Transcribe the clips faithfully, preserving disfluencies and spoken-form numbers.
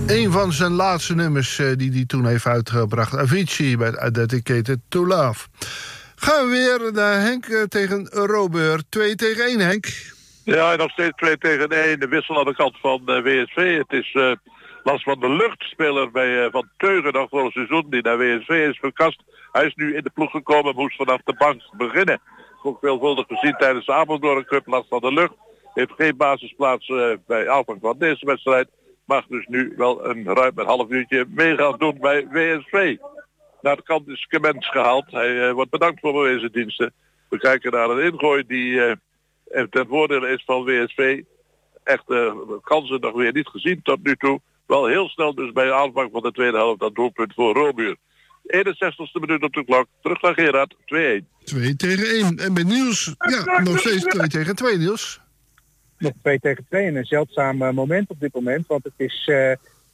Een van zijn laatste nummers uh, die hij toen heeft uitgebracht. Avicii met Dedicated to Love. Gaan we weer naar Henk uh, tegen Robert. twee tegen één, Henk. Ja, nog steeds twee tegen één. De wissel aan de kant van uh, W S V. Het is uh, Lars van der Lucht, speler bij uh, Van Teugen nog voor het seizoen, die naar W S V is verkast. Hij is nu in de ploeg gekomen, moest vanaf de bank beginnen. Ook veelvuldig gezien tijdens de Apeldoorn Cup. Lars van der Lucht heeft geen basisplaats uh, bij aanvang van deze wedstrijd. Mag dus nu wel een ruim een half uurtje mee gaan doen bij W S V. Naar de kant is Kemens gehaald. Hij uh, wordt bedankt voor bewezen diensten. We kijken naar een ingooi die uh, ten voordele is van W S V. Echt uh, kansen nog weer niet gezien tot nu toe. Wel heel snel dus bij de aanvang van de tweede helft dat doelpunt voor Robuur. eenenzestigste minuut op de klok. Terug naar Gerard. twee-één. twee tegen één. En bij Niels, ja, nog steeds twee tegen twee, Niels. Nog twee tegen twee en een zeldzaam uh, moment op dit moment. Want het is... Uh,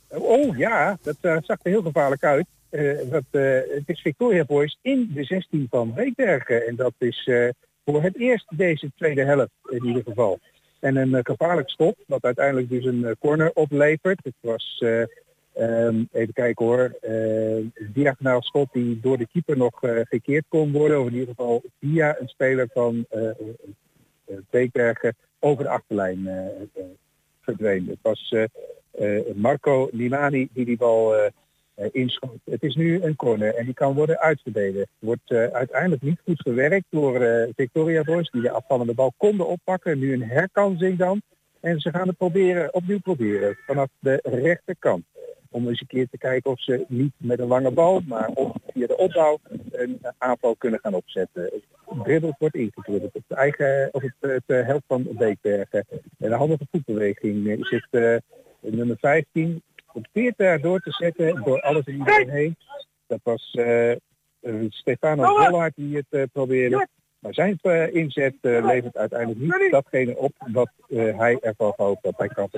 oh ja, dat uh, zag er heel gevaarlijk uit. Uh, dat, uh, het is Victoria Boys in de zestien van Beekbergen. En dat is uh, voor het eerst deze tweede helft in ieder geval. En een uh, gevaarlijk schot, wat uiteindelijk dus een uh, corner oplevert. Het was, uh, um, even kijken hoor, uh, een diagonaal schot die door de keeper nog uh, gekeerd kon worden. Of in ieder geval via een speler van uh, uh, Beekbergen over de achterlijn uh, uh, verdween. Het was uh, uh, Marco Limani die die bal uh, uh, inschoot. Het is nu een corner en die kan worden uitverdedigd. Wordt uh, uiteindelijk niet goed gewerkt door uh, Victoria Boys, die de afvallende bal konden oppakken. Nu een herkansing dan. En ze gaan het proberen, opnieuw proberen vanaf de rechterkant. Om eens een keer te kijken of ze niet met een lange bal, maar of via de opbouw een aanval kunnen gaan opzetten. Dribbel wordt ingevoerd op het eigen, of het, het, het helft van Beekbergen. En de handige voetbeweging is het uh, nummer vijftien. Probeert daar door te zetten door alles en iedereen heen. Dat was uh, uh, Stefano Vollaert die het uh, probeerde. Maar zijn uh, inzet uh, levert uiteindelijk niet datgene op wat uh, hij ervan gehoopt had bij kant.